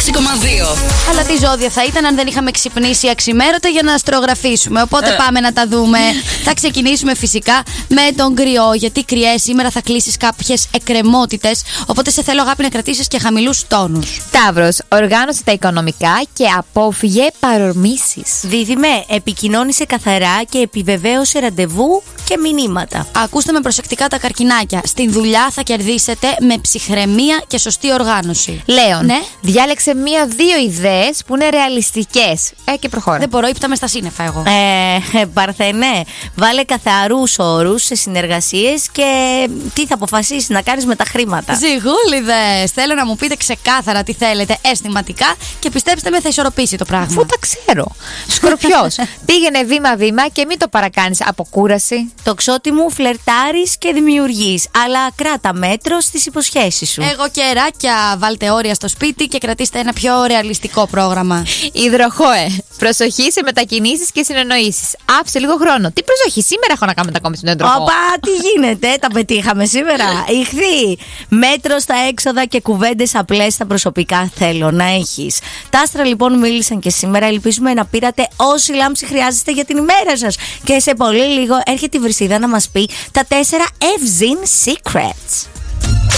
106,2. Αλλά τι ζώδια θα ήταν αν δεν είχαμε ξυπνήσει αξιμέρωτα για να αστρογραφήσουμε. Οπότε πάμε να τα δούμε. Θα ξεκινήσουμε φυσικά με τον κρυό. Γιατί κρυέ, σήμερα θα κλείσεις κάποιες εκκρεμότητες. Οπότε σε θέλω, αγάπη, να κρατήσεις και χαμηλούς τόνους. Ταύρος, οργάνωσε τα οικονομικά και απόφυγε παρορμήσεις. Δίδυμε, επικοινώνησε καθαρά και επιβεβαίωσε ραντεβού και μηνύματα. Ακούστε με προσεκτικά τα καρκινάκια. Στην δουλειά θα κερδίσετε με ψυχραιμία και σωστή οργάνωση. Λέων, Ναι. διάλεξε 1-2 ιδέες που είναι ρεαλιστικές. Και προχώρα. Δεν μπορώ, ύπτα με στα σύννεφα εγώ. Παρθενέ, βάλε καθαρούς όρους σε συνεργασίες και τι θα αποφασίσεις να κάνεις με τα χρήματα. Ζυγούλιδες, θέλω να μου πείτε ξεκάθαρα τι θέλετε αισθηματικά και πιστέψτε με, θα ισορροπήσει το πράγμα. Αφού τα ξέρω. Σκορπιός, πήγαινε βήμα-βήμα και μην το παρακάνεις από κούραση. Τοξότη μου, φλερτάρεις και δημιουργείς, αλλά κράτα μέτρο στις υποσχέσεις σου. Εγώ κεράκια, βάλτε όρια στο σπίτι και κρατήστε ένα πιο ρεαλιστικό πρόγραμμα. Υδροχόε, προσοχή σε μετακινήσεις και συνεννοήσεις. Άψε λίγο χρόνο. Τι προσοχή, σήμερα έχω να κάνω μετακόμιση στον υδροχό. Οπα, τι γίνεται, τα πετύχαμε σήμερα. Ιχθύ, μέτρο στα έξοδα και κουβέντες απλές στα προσωπικά θέλω να έχεις. Τα άστρα λοιπόν μίλησαν και σήμερα. Ελπίζουμε να πήρατε όση λάμψη χρειάζεστε για την ημέρα σας. Και σε πολύ λίγο έρχεται η Βρυσίδα να μας πει τα 4 Evzin Secrets.